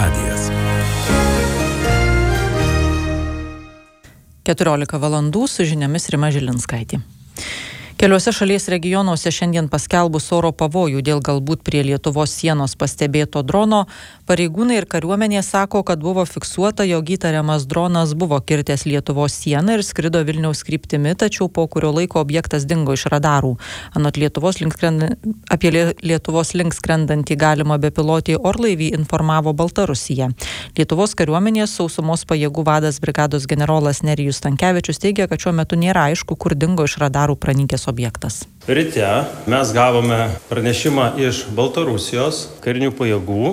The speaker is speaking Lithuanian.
radijas. 14 valandų su žiniomis Rima Žilinskaitė. Keliuose šalies regionuose šiandien paskelbus oro pavojų dėl galbūt prie Lietuvos sienos pastebėto drono, pareigūnai ir kariuomenė sako, kad buvo fiksuota, jog įtariamas dronas buvo kirtęs Lietuvos sieną ir skrido Vilniaus kryptimi, tačiau po kurio laiko objektas dingo iš radarų. Anot apie Lietuvos link skrendantį galimą bepilotį orlaivį informavo Baltarusija. Lietuvos kariuomenės sausumos pajėgų vadas brigados generolas Nerijus Stankevičius teigia, kad šiuo metu nėra aišku, kur dingo iš radarų pranykęs objektas. Ryte mes gavome pranešimą iš Baltarusijos karinių pajėgų,